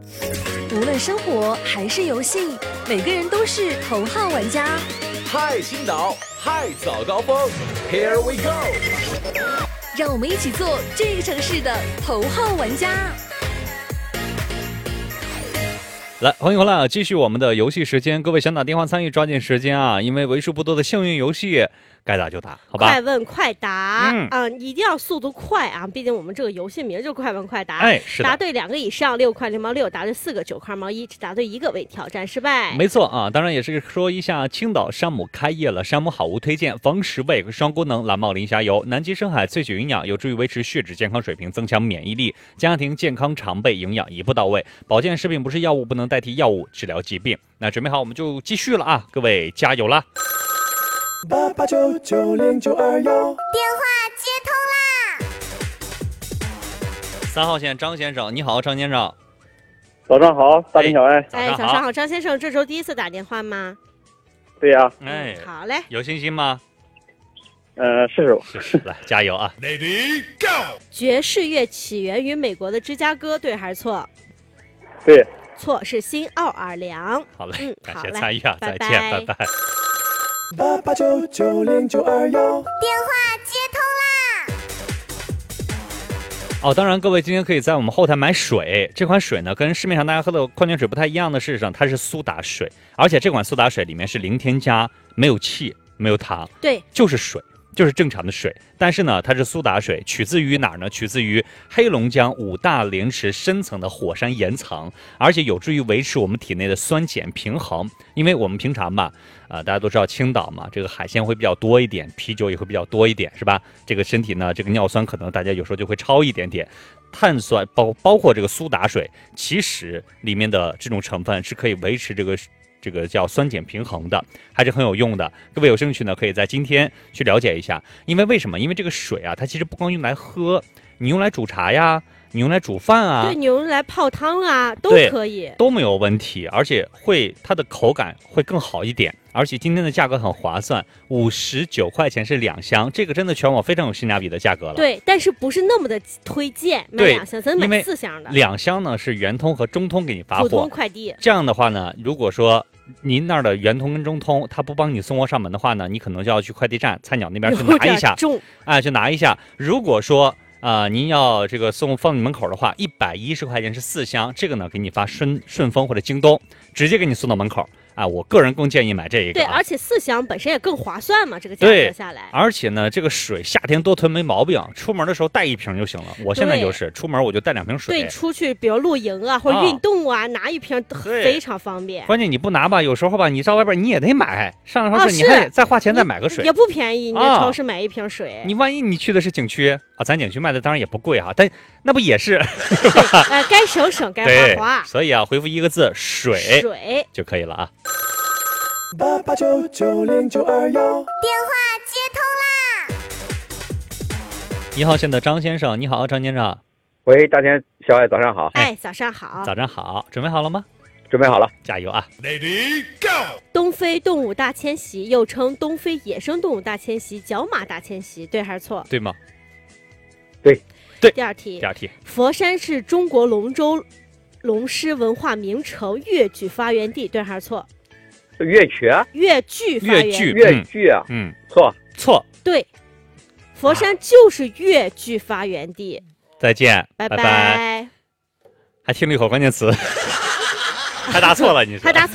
无论生活还是游戏，每个人都是头号玩家。 嗨青岛，嗨早高峰 ，Here we go！ 让我们一起做这个城市的头号玩家。 来，欢迎回来，继续我们的游戏时间。各位想打电话参与，抓紧时间啊！因为为数不多的幸运游戏，该打就打，好吧？ 快问快答，一定要速度快啊！毕竟我们这个游戏名就快问快答。 哎，是的。 答对2个以上6块0毛6，答对4个9块毛1，只答对1个为挑战失败。 没错啊，当然也是说一下，青岛山姆开业了，山姆好物推荐，防食味双功能蓝帽磷虾油，南极深海萃取营养，有助于维持血脂健康水平，增强免疫力，家庭健康常备营养一步到位。保健食品不是药物，不能代替药物治疗疾病。那准备好，我们就继续了啊！各位加油啦 ！88990921，电话接通啦 ！3号线张先生，你好，张先生。 早上好，大林小爱。 早上好，张先生，这周第一次打电话吗？ 对呀。 好嘞。 有信心吗？ 是， 来加油啊 ！Ready go！ 爵士乐起源于美国的芝加哥，对还是错？ 对。 错，是新奥尔良。 好嘞，感谢参与啊，再见，拜拜。 88990921，电话接通啦！ 哦，当然，各位今天可以在我们后台买水。这款水呢，跟市面上大家喝的矿泉水不太一样的，事实上它是苏打水，而且这款苏打水里面是零添加，没有气，没有糖， 对， 就是水。就是正常的水，但是呢，它是苏打水，取自于哪儿呢？取自于黑龙江5大陵池深层的火山岩层，而且有助于维持我们体内的酸碱平衡。因为我们平常吧，大家都知道青岛嘛，这个海鲜会比较多一点，啤酒也会比较多一点，是吧？这个身体呢，这个尿酸可能大家有时候就会超一点点。碳酸包括这个苏打水，其实里面的这种成分是可以维持这个叫酸碱平衡的，还是很有用的。各位有兴趣呢，可以在今天去了解一下。因为什么？因为这个水啊，它其实不光用来喝，你用来煮茶呀，你用来煮饭啊， 对，你用来泡汤啊，都可以， 都没有问题，而且它的口感会更好一点。而且今天的价格很划算，59块钱是2箱，这个真的全网非常有性价比的价格了。 对，但是不是那么的推荐买2箱，咱买4箱的。 2箱呢是圆通和中通给你发货， 普通快递。 这样的话呢，如果说您那儿的圆通跟中通他不帮你送货上门的话呢，你可能就要去快递站菜鸟那边去拿一下，去拿一下。如果说您要这个放你门口的话，110块钱是4箱，这个呢给你发顺丰或者京东，直接给你送到门口。我个人更建议买这一个。 对，而且4箱本身也更划算嘛，这个价格下来。 而且呢，这个水夏天多囤没毛病，出门的时候带1瓶就行了。我现在就是出门我就带2瓶水。 对，出去比如露营啊或者运动啊，拿1瓶非常方便。 关键你不拿吧，有时候吧，你到外边你也得买，上超市你还得再花钱再买个水， 也不便宜。你在超市买1瓶水， 你万一你去的是景区啊，咱景区卖的当然也不贵哈，但那不也是？ 该省省，该花花。 所以回复1个字水就可以了啊。 88990921，电话接通啦 ！1号线的张先生，你好，张先生。 喂，大天小爱，早上好。 早上好。 早上好，准备好了吗？ 准备好了， 加油啊 ！Ready go！ 东非动物大迁徙又称东非野生动物大迁徙、角马大迁徙，对还是错？ 对吗？ 对。 第二题。 佛山是中国龙舟龙狮文化名城越剧发源地，对还是错？ 越剧啊， 越剧发源地， 越剧啊，错， 对，佛山就是越剧发源地。 再见， 拜拜。 还听了一口关键词，还答错了，你说？